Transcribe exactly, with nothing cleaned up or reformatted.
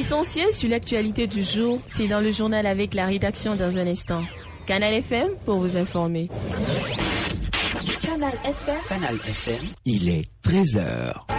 L'essentiel sur l'actualité du jour, c'est dans le journal avec la rédaction dans un instant. Canal F M pour vous informer. Canal F M. Canal F M. Il est treize heures.